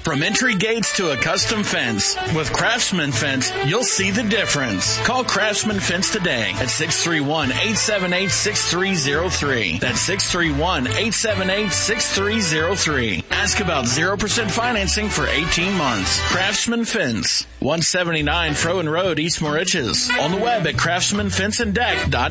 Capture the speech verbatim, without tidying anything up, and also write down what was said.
From entry gates to a custom fence, with Craftsman Fence, you'll see the difference. Call Craftsman Fence today at six three one, eight seven eight, six three zero three. That's six three one, eight seven eight, six three zero three. Ask about zero percent financing for eighteen months. Craftsman Fence, one seventy-nine Froen Road, East Moriches. On the web at craftsman fence and deck dot